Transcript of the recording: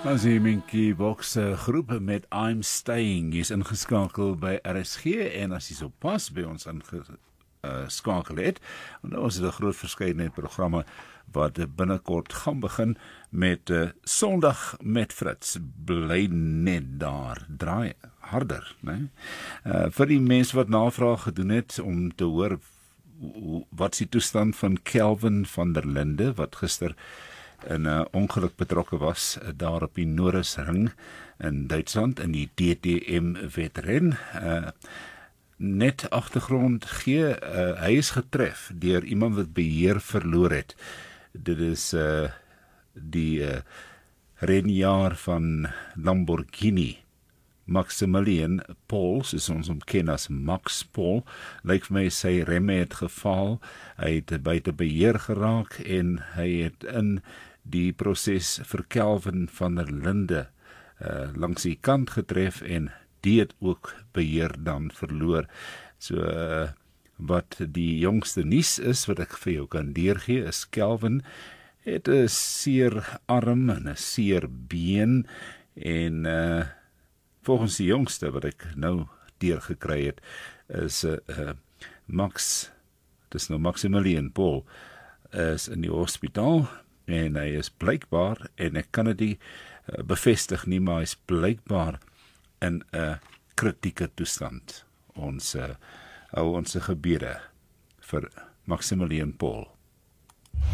As die Minky Box groep met I'm Staying is ingeskakel by RSG en as jy so pas by ons ingeskakel het, en nou is dit 'n groot verskeidenheid programme wat binnekort gaan begin met Sondag met Fritz. Bly net daar, draai harder, né? Vir die mense wat navraag gedoen het om te hoor wat is die toestand van Kelvin van der Linde wat gister in 'n ongeluk betrokke was daar op die Noordersring in Duitsland in die DTM-wedren. Net agtergrond gee, hy is getref deur iemand wat beheer verloor het. Dit is die renjaer van Lamborghini, Maximilian Paul, soos ons hom ken as Max Paul. Lyk vir my sy remme het gefaal, hy het buite beheer geraak en hy het in die proses vir Kelvin van der Linde langs die kant getref en die het ook beheer dan verloor. So wat die jongste nuus is wat ek vir jou kan deurgee is Kelvin het 'n seer arm en 'n seer been en volgens die jongste wat ek nou deurgekry het is dis nou Maximilian Paul is in die hospitaal en hy is blykbaar, en ek kan dit nie bevestig nie, maar hy is blykbaar in 'n kritieke toestand. Ons hou ons gebede vir Maximilian Paul.